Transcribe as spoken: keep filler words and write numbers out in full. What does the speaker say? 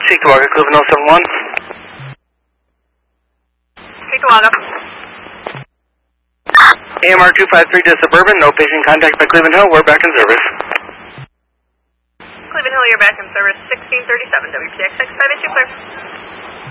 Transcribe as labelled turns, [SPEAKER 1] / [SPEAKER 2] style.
[SPEAKER 1] Seek to Waka, Cleveland oh seven one.
[SPEAKER 2] Seek to Waka.
[SPEAKER 1] A M R two five three to Suburban, no patient contact by Cleveland Hill, we're back in service.
[SPEAKER 2] Cleveland Hill, you're back in service, sixteen thirty-seven, W P X X five eight two clear.